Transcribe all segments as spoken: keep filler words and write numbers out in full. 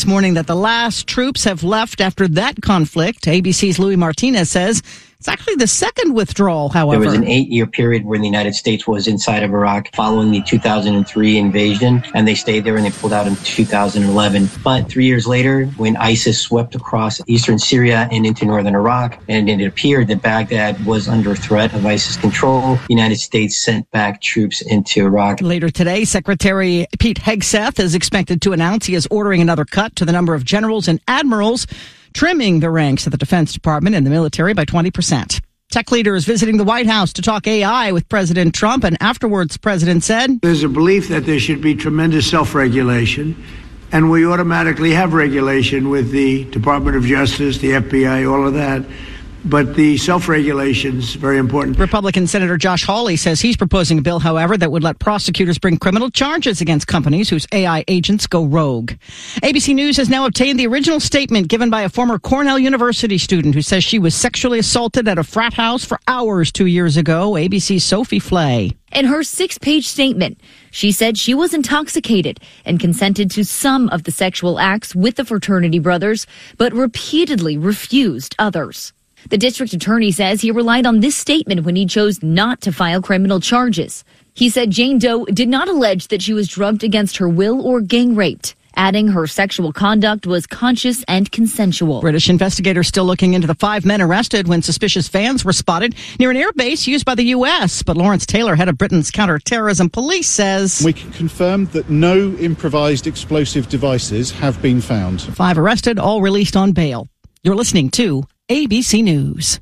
this morning that the last troops have left after that conflict. A B C's Louis Martinez says it's actually the second withdrawal, however. There was an eight-year period where the United States was inside of Iraq following the two thousand three invasion, and they stayed there and they pulled out in two thousand eleven. But three years later, when ISIS swept across eastern Syria and into northern Iraq, and it appeared that Baghdad was under threat of ISIS control, the United States sent back troops into Iraq. Later today, Secretary Pete Hegseth is expected to announce he is ordering another cut to the number of generals and admirals, trimming the ranks of the Defense Department and the military by twenty percent. Tech leaders visiting the White House to talk A I with President Trump, and afterwards, the president said, "There's a belief that there should be tremendous self-regulation, and we automatically have regulation with the Department of Justice, the F B I, all of that. But the self-regulation is very important." Republican Senator Josh Hawley says he's proposing a bill, however, that would let prosecutors bring criminal charges against companies whose A I agents go rogue. A B C News has now obtained the original statement given by a former Cornell University student who says she was sexually assaulted at a frat house for hours two years ago. A B C's Sophie Flay. In her six-page statement, she said she was intoxicated and consented to some of the sexual acts with the fraternity brothers, but repeatedly refused others. The district attorney says he relied on this statement when he chose not to file criminal charges. He said Jane Doe did not allege that she was drugged against her will or gang raped, adding her sexual conduct was conscious and consensual. British investigators still looking into the five men arrested when suspicious vans were spotted near an airbase used by the U S. But Lawrence Taylor, head of Britain's counterterrorism police, says we can confirm that no improvised explosive devices have been found. Five arrested, all released on bail. You're listening to A B C News.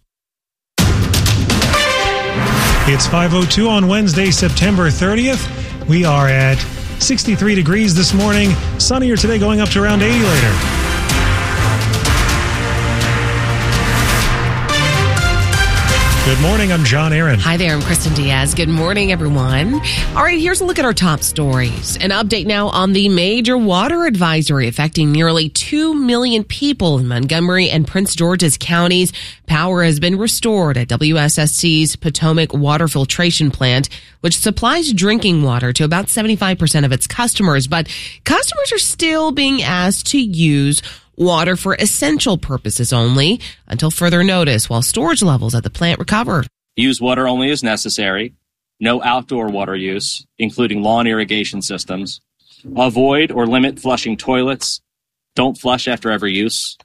It's five oh two on Wednesday, September thirtieth. We are at sixty-three degrees this morning. Sunnier today, going up to around eighty later. Good morning, I'm John Aaron. Hi there, I'm Kristen Diaz. Good morning, everyone. All right, here's a look at our top stories. An update now on the major water advisory affecting nearly two million people in Montgomery and Prince George's counties. Power has been restored at W S S C's Potomac Water Filtration Plant, which supplies drinking water to about seventy-five percent of its customers. But customers are still being asked to use water for essential purposes only until further notice while storage levels at the plant recover. Use water only as necessary. No outdoor water use, including lawn irrigation systems. Avoid or limit flushing toilets. Don't flush after every use.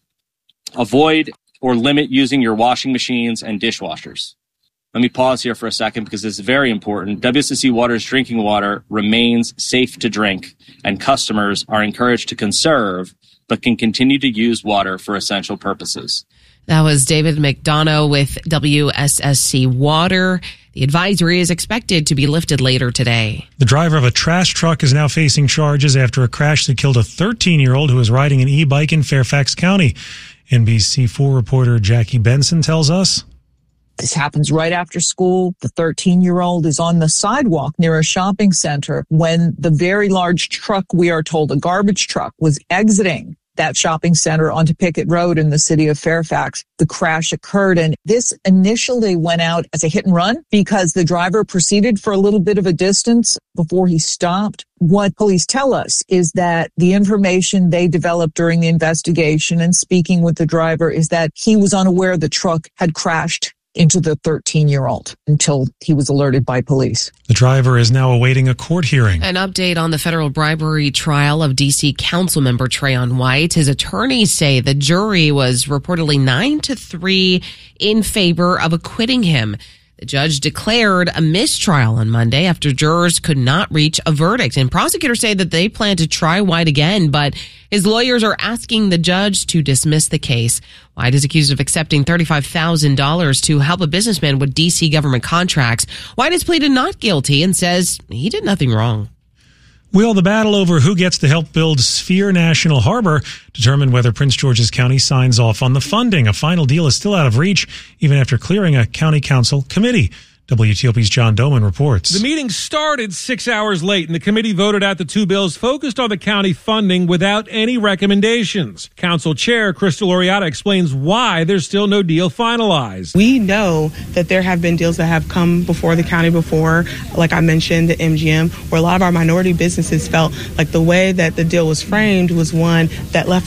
Avoid or limit using your washing machines and dishwashers. Let me pause here for a second because this is very important. W S S C Water's drinking water remains safe to drink, and customers are encouraged to conserve but can continue to use water for essential purposes. That was David McDonough with W S S C Water. The advisory is expected to be lifted later today. The driver of a trash truck is now facing charges after a crash that killed a thirteen-year-old who was riding an e-bike in Fairfax County. N B C four reporter Jackie Benson tells us. This happens right after school. The thirteen-year-old is on the sidewalk near a shopping center when the very large truck, we are told a garbage truck, was exiting that shopping center onto Pickett Road in the city of Fairfax. The crash occurred, and this initially went out as a hit and run because the driver proceeded for a little bit of a distance before he stopped. What police tell us is that the information they developed during the investigation and speaking with the driver is that he was unaware the truck had crashed into the thirteen-year-old until he was alerted by police. The driver is now awaiting a court hearing. An update on the federal bribery trial of D C council member Trayon White. His attorneys say the jury was reportedly nine to three in favor of acquitting him. The judge declared a mistrial on Monday after jurors could not reach a verdict. And prosecutors say that they plan to try White again, but his lawyers are asking the judge to dismiss the case. White is accused of accepting thirty-five thousand dollars to help a businessman with D C government contracts. White has pleaded not guilty and says he did nothing wrong. Will the battle over who gets to help build Sphere National Harbor determine whether Prince George's County signs off on the funding? A final deal is still out of reach, even after clearing a county council committee. W T O P's John Doman reports. The meeting started six hours late, and the committee voted out the two bills focused on the county funding without any recommendations. Council Chair Crystal Oriata explains why there's still no deal finalized. We know that there have been deals that have come before the county before, like I mentioned, the M G M, where a lot of our minority businesses felt like the way that the deal was framed was one that left